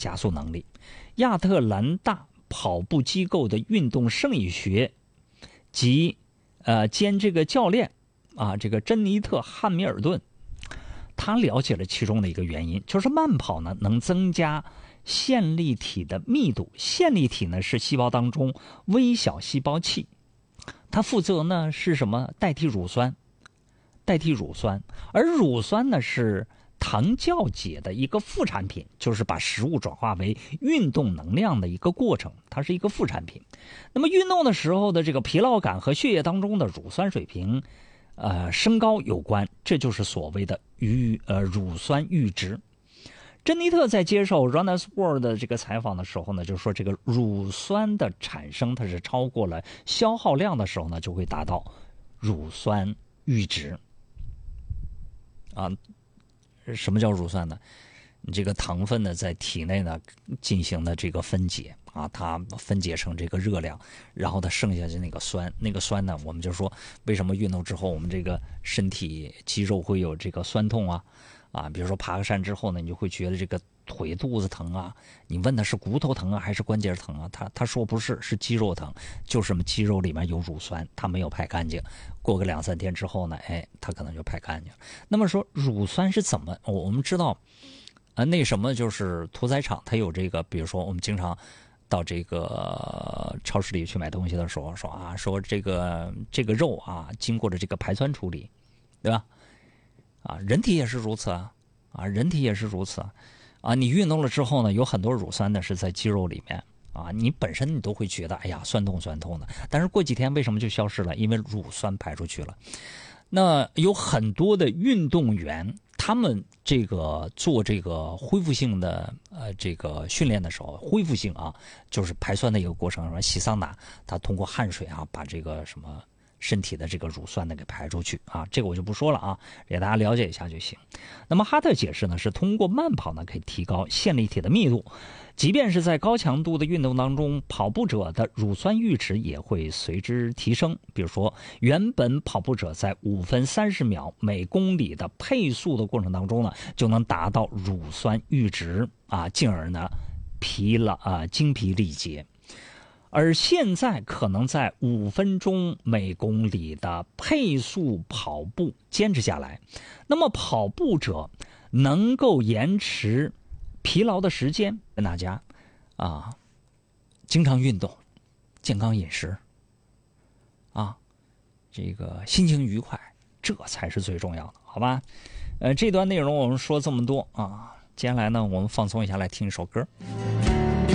加速能力。亚特兰大跑步机构的运动生理学及兼这个教练这个珍妮特·汉密尔顿，他了解了其中的一个原因，就是慢跑呢能增加线粒体的密度。线粒体呢是细胞当中微小细胞器，它负责呢是什么？代替乳酸，而乳酸呢是糖酵解的一个副产品，就是把食物转化为运动能量的一个过程，它是一个副产品。那么运动的时候的这个疲劳感和血液当中的乳酸水平升高有关，这就是所谓的乳酸阈值。珍妮特在接受 Runner's World 的这个采访的时候呢，就说这个乳酸的产生它是超过了消耗量的时候呢，就会达到乳酸阈值。什么叫乳酸呢？这个糖分呢在体内呢进行的这个分解它分解成这个热量，然后它剩下的那个酸呢，我们就说为什么运动之后我们这个身体肌肉会有这个酸痛比如说爬个山之后呢，你就会觉得这个腿肚子疼你问他是骨头疼还是关节疼他说不是，是肌肉疼，就是什么肌肉里面有乳酸，它没有排干净，过个2-3天之后呢，它可能就排干净。那么说乳酸是怎么？我们知道那什么就是屠宰场，它有这个，比如说我们经常到这个超市里去买东西的时候说这个肉经过了这个排酸处理，对吧？人体也是如此人体也是如此你运动了之后呢，有很多乳酸呢是在肌肉里面你本身你都会觉得哎呀酸痛的，但是过几天为什么就消失了？因为乳酸排出去了。那有很多的运动员，他们这个做这个恢复性的这个训练的时候，恢复性就是排酸的一个过程，洗桑拿，他通过汗水把这个什么身体的这个乳酸呢给排出去这个我就不说了给大家了解一下就行。那么哈特解释呢，是通过慢跑呢可以提高线粒体的密度，即便是在高强度的运动当中，跑步者的乳酸阈值也会随之提升。比如说原本跑步者在5分30秒每公里的配速的过程当中呢，就能达到乳酸阈值进而呢精疲力竭。而现在可能在5分钟每公里的配速跑步坚持下来，那么跑步者能够延迟疲劳的时间。跟大家经常运动，健康饮食这个心情愉快，这才是最重要的，好吧？这段内容我们说这么多接下来呢我们放松一下，来听一首歌。